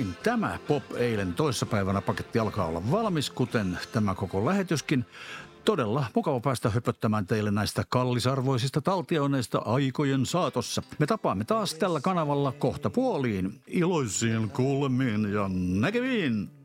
niin, tämä Pop eilen toissapäivänä paketti alkaa olla valmis, kuten tämä koko lähetyskin. Todella mukava päästä höpöttämään teille näistä kallisarvoisista taltioineista aikojen saatossa. Me tapaamme taas tällä kanavalla kohta puoliin. Iloisiin kuulemiin ja näkemiin!